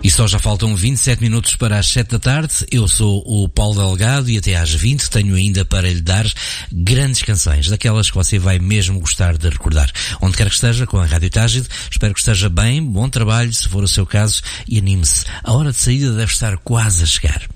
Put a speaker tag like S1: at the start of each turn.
S1: E só já faltam 27 minutos para as 7 da tarde. Eu sou o Paulo Delgado e até às 20 tenho ainda para lhe dar grandes canções, daquelas que você vai mesmo gostar de recordar. Onde quer que esteja, com a Rádio Tágide, espero que esteja bem, bom trabalho, se for o seu caso, e anime-se. A hora de saída deve estar quase a chegar.